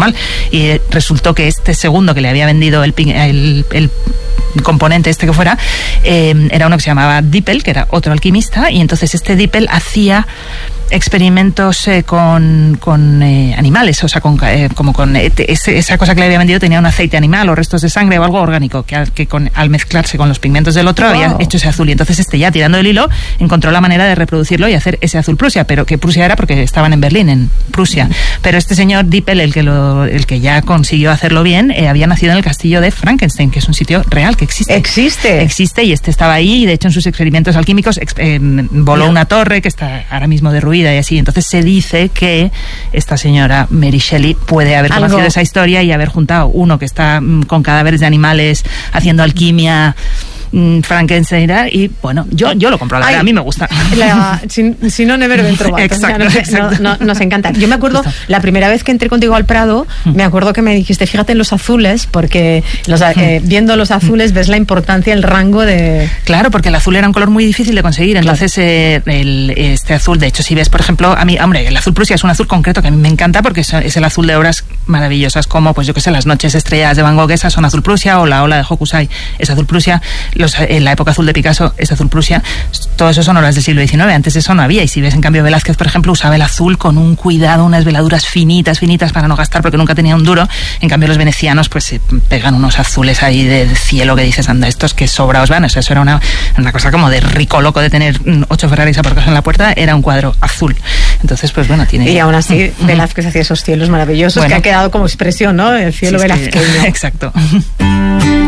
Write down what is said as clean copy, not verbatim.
normal. Y resultó que este segundo que le había vendido el componente que fuera, era uno que se llamaba Dippel, que era otro alquimista, y entonces este Dippel hacía experimentos con animales, o sea, esa cosa que le había vendido tenía un aceite animal o restos de sangre o algo orgánico que al mezclarse con los pigmentos del otro había hecho ese azul, y entonces ya tirando el hilo encontró la manera de reproducirlo y hacer ese azul Prusia, pero que Prusia era porque estaban en Berlín, en Prusia, pero este señor Dippel, el que ya consiguió hacerlo bien, había nacido en el castillo de Frankenstein, que es un sitio real que existe, y estaba ahí, y de hecho en sus experimentos alquímicos voló una torre que está ahora mismo derruida y así. Entonces se dice que esta señora Mary Shelley puede haber conocido esa historia y haber juntado uno que está con cadáveres de animales haciendo alquimia, Frankenstein, y bueno, yo lo compro, la verdad, a mí me gusta. Si no, never dentro. Exacto. Nos encanta. Yo me acuerdo, la primera vez que entré contigo al Prado, me acuerdo que me dijiste, fíjate en los azules, porque viendo los azules ves la importancia, el rango de... Claro, porque el azul era un color muy difícil de conseguir, entonces este azul, de hecho, si ves, por ejemplo, a mí, hombre, el azul Prusia es un azul concreto que a mí me encanta porque es el azul de obras maravillosas como, pues yo qué sé, las noches estrelladas de Van Gogh, esas son azul Prusia, o la ola de Hokusai es azul Prusia, en la época azul de Picasso es azul Prusia, todo eso son obras del siglo XIX, antes eso no había, y si ves en cambio Velázquez, por ejemplo, usaba el azul con un cuidado, unas veladuras finitas para no gastar porque nunca tenía un duro, en cambio los venecianos pues se pegan unos azules ahí del cielo que dices, anda, estos que sobraos van, o sea, eso era una cosa como de rico loco de tener 8 Ferraris aparcados en la puerta, era un cuadro azul, entonces pues bueno, tiene... Y aún así Velázquez hacía esos cielos maravillosos, que ha quedado como expresión, ¿no? El cielo velázquez. Exacto.